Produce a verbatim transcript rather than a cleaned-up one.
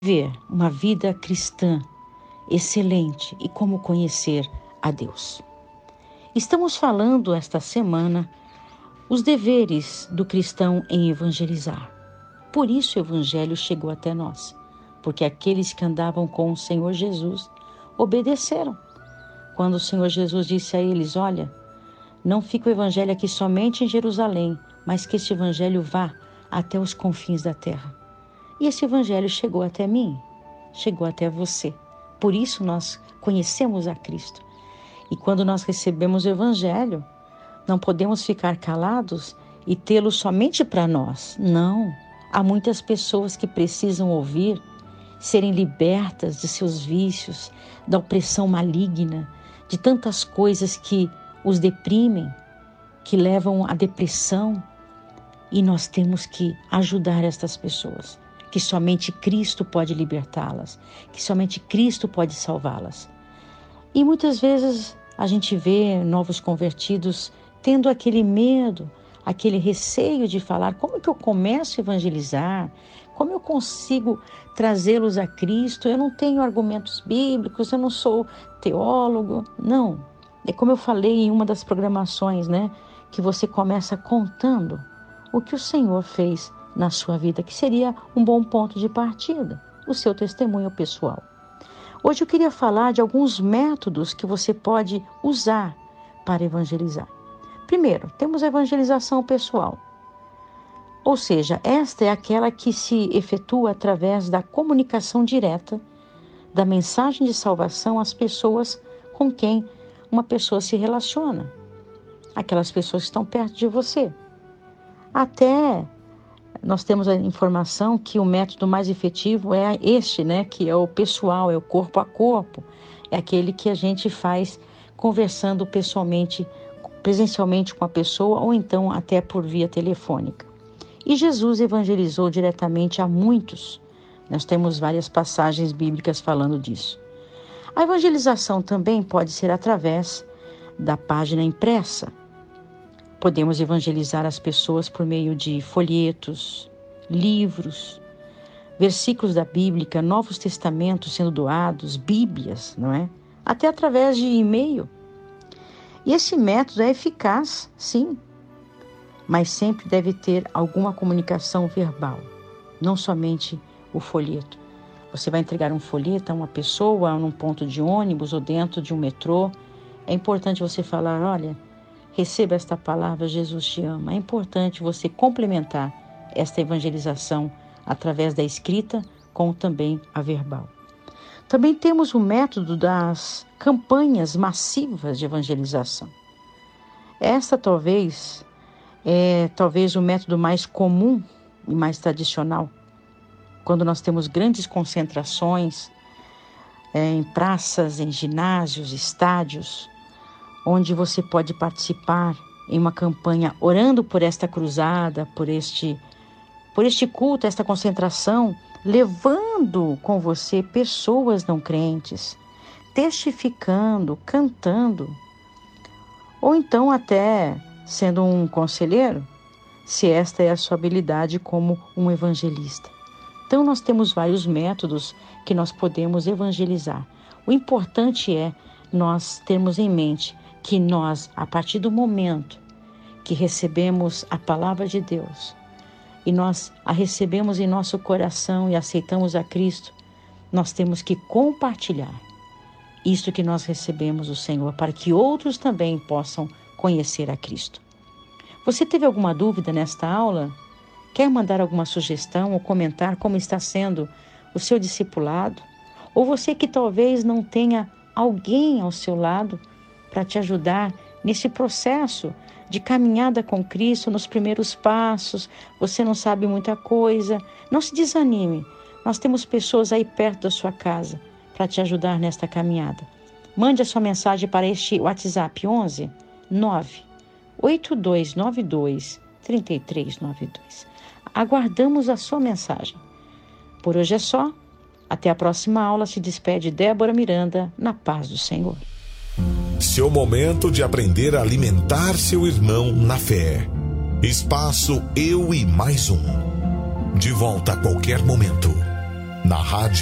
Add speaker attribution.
Speaker 1: viver uma vida cristã excelente e como conhecer a Deus. Estamos falando esta semana os deveres do cristão em evangelizar. Por isso o evangelho chegou até nós, porque aqueles que andavam com o Senhor Jesus obedeceram. Quando o Senhor Jesus disse a eles: olha, não fica o evangelho aqui somente em Jerusalém, mas que este evangelho vá até os confins da terra. E esse evangelho chegou até mim, chegou até você. Por isso nós conhecemos a Cristo. E quando nós recebemos o evangelho, não podemos ficar calados e tê-lo somente para nós. Não, há muitas pessoas que precisam ouvir, serem libertas de seus vícios, da opressão maligna, de tantas coisas que os deprimem, que levam à depressão. E nós temos que ajudar estas pessoas, que somente Cristo pode libertá-las, que somente Cristo pode salvá-las. E muitas vezes a gente vê novos convertidos tendo aquele medo, aquele receio de falar: como que eu começo a evangelizar? Como eu consigo trazê-los a Cristo? Eu não tenho argumentos bíblicos, eu não sou teólogo. Não, é como eu falei em uma das programações, né? Que você começa contando o que o Senhor fez na sua vida, que seria um bom ponto de partida, o seu testemunho pessoal. Hoje eu queria falar de alguns métodos que você pode usar para evangelizar. Primeiro, temos a evangelização pessoal. Ou seja, esta é aquela que se efetua através da comunicação direta da mensagem de salvação às pessoas com quem uma pessoa se relaciona. Aquelas pessoas que estão perto de você. Até nós temos a informação que o método mais efetivo é este, né? Que é o pessoal, é o corpo a corpo. É aquele que a gente faz conversando pessoalmente, presencialmente com a pessoa, ou então até por via telefônica. E Jesus evangelizou diretamente a muitos. Nós temos várias passagens bíblicas falando disso. A evangelização também pode ser através da página impressa. Podemos evangelizar as pessoas por meio de folhetos, livros, versículos da Bíblia, Novos Testamentos sendo doados, Bíblias, não é? Até através de e-mail. E esse método é eficaz, sim, mas sempre deve ter alguma comunicação verbal, não somente o folheto. Você vai entregar um folheto a uma pessoa num ponto de ônibus ou dentro de um metrô. É importante você falar: olha, receba esta palavra, Jesus te ama. É importante você complementar esta evangelização através da escrita com também a verbal. Também temos o método das campanhas massivas de evangelização. Esta talvez é talvez o método mais comum e mais tradicional, quando nós temos grandes concentrações é, em praças, em ginásios, estádios, onde você pode participar em uma campanha orando por esta cruzada, por este, por este culto, esta concentração, levando com você pessoas não crentes, testificando, cantando, ou então até sendo um conselheiro, se esta é a sua habilidade como um evangelista. Então nós temos vários métodos que nós podemos evangelizar. O importante é nós termos em mente que nós, a partir do momento que recebemos a palavra de Deus e nós a recebemos em nosso coração e aceitamos a Cristo, nós temos que compartilhar isto que nós recebemos do Senhor, para que outros também possam conhecer a Cristo. Você teve alguma dúvida nesta aula? Quer mandar alguma sugestão ou comentar como está sendo o seu discipulado? Ou você que talvez não tenha alguém ao seu lado para te ajudar nesse processo de caminhada com Cristo, nos primeiros passos, você não sabe muita coisa, não se desanime. Nós temos pessoas aí perto da sua casa para te ajudar nesta caminhada. Mande a sua mensagem para este WhatsApp onze nove oito dois nove dois três três nove dois. Aguardamos a sua mensagem. Por hoje é só. Até a próxima aula. Se despede Débora Miranda, na paz do Senhor.
Speaker 2: Seu momento de aprender a alimentar seu irmão na fé. Espaço Eu e Mais Um. De volta a qualquer momento. na Rádio